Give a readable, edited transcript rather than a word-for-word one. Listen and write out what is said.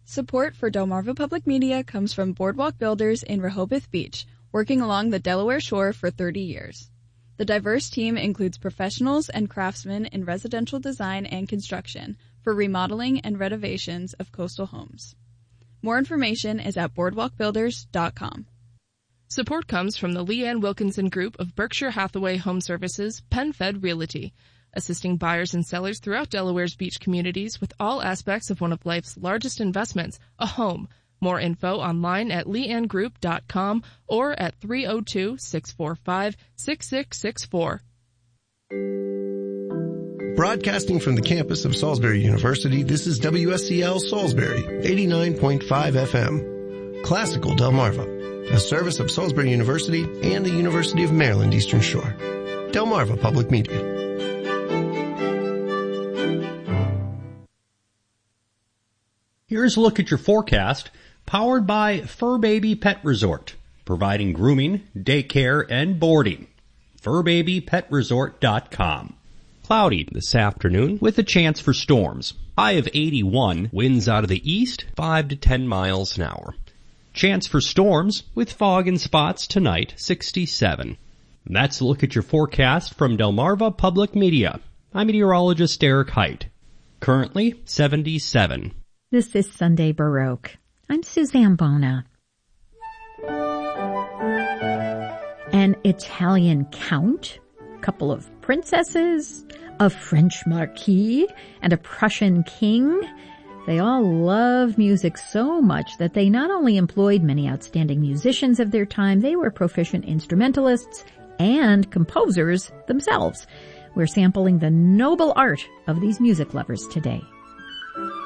Support for Delmarva Public Media comes from Boardwalk Builders in Rehoboth Beach, working along the Delaware shore for 30 years. The diverse team includes professionals and craftsmen in residential design and construction for remodeling and renovations of coastal homes. More information is at boardwalkbuilders.com. Support comes from the Leanne Wilkinson Group of Berkshire Hathaway Home Services, PenFed Realty, assisting buyers and sellers throughout Delaware's beach communities with all aspects of one of life's largest investments, a home. More info online at leannegroup.com or at 302-645-6664. Broadcasting from the campus of Salisbury University, this is WSCL Salisbury, 89.5 FM. Classical Delmarva, a service of Salisbury University and the University of Maryland Eastern Shore. Delmarva Public Media. Here's a look at your forecast, powered by Fur Baby Pet Resort, providing grooming, daycare, and boarding. FurBabyPetResort.com. Cloudy this afternoon with a chance for storms. High of 81, winds out of the east, 5 to 10 miles an hour. Chance for storms with fog and spots tonight, 67. That's a look at your forecast from Delmarva Public Media. I'm meteorologist Eric Height. Currently, 77. This is Sunday Baroque. I'm Suzanne Bona. An Italian count, a couple of princesses, a French marquis, and a Prussian king. They all love music so much that they not only employed many outstanding musicians of their time, they were proficient instrumentalists and composers themselves. We're sampling the noble art of these music lovers today.